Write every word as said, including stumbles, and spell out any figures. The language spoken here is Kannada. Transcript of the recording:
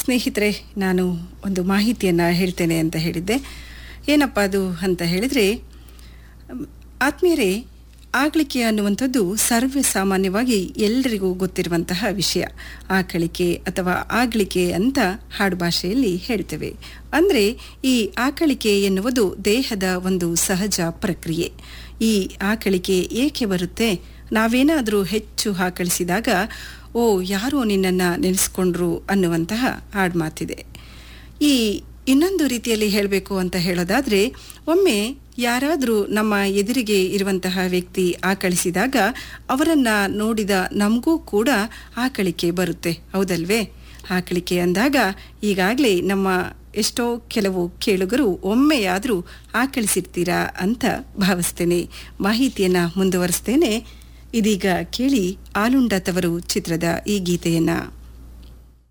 ಸ್ನೇಹಿತರೆ, ನಾನು ಒಂದು ಮಾಹಿತಿಯನ್ನು ಹೇಳ್ತೇನೆ ಅಂತ ಹೇಳಿದ್ದೆ. ಏನಪ್ಪ ಅದು ಅಂತ ಹೇಳಿದರೆ, ಆತ್ಮೀಯರೇ, ಆಕಳಿಕೆ ಅನ್ನುವಂಥದ್ದು ಸರ್ವೇ ಸಾಮಾನ್ಯವಾಗಿ ಎಲ್ಲರಿಗೂ ಗೊತ್ತಿರುವಂತಹ ವಿಷಯ. ಆಕಳಿಕೆ ಅಥವಾ ಆಗ್ಲಿಕೆ ಅಂತ ಹಾಡು ಭಾಷೆಯಲ್ಲಿ ಹೇಳ್ತೇವೆ. ಅಂದರೆ ಈ ಆಕಳಿಕೆ ಎನ್ನುವುದು ದೇಹದ ಒಂದು ಸಹಜ ಪ್ರಕ್ರಿಯೆ. ಈ ಆಕಳಿಕೆ ಏಕೆ ಬರುತ್ತೆ? ನಾವೇನಾದರೂ ಹೆಚ್ಚು ಆಕಳಿಸಿದಾಗ ಓ ಯಾರೋ ನಿನ್ನನ್ನು ನೆನೆಸ್ಕೊಂಡ್ರು ಅನ್ನುವಂತಹ ಹಾಡು ಮಾತಿದೆ. ಈ ಇನ್ನೊಂದು ರೀತಿಯಲ್ಲಿ ಹೇಳಬೇಕು ಅಂತ ಹೇಳೋದಾದರೆ, ಒಮ್ಮೆ ಯಾರಾದರೂ ನಮ್ಮ ಎದುರಿಗೆ ಇರುವಂತಹ ವ್ಯಕ್ತಿ ಆಕಳಿಸಿದಾಗ ಅವರನ್ನು ನೋಡಿದ ನಮಗೂ ಕೂಡ ಆಕಳಿಕೆ ಬರುತ್ತೆ, ಹೌದಲ್ವೇ? ಆಕಳಿಕೆ ಅಂದಾಗ ಈಗಾಗಲೇ ನಮ್ಮ ಎಷ್ಟೋ ಕೆಲವು ಕೇಳುಗರು ಒಮ್ಮೆಯಾದರೂ ಆಕಳಿಸಿರ್ತೀರಾ ಅಂತ ಭಾವಿಸ್ತೇನೆ. ಮಾಹಿತಿಯನ್ನು ಮುಂದುವರಿಸ್ತೇನೆ. ಇದೀಗ ಕೇಳಿ ಆಲುಂಡ ತವರು ಚಿತ್ರದ ಈ ಗೀತೆಯನ್ನು.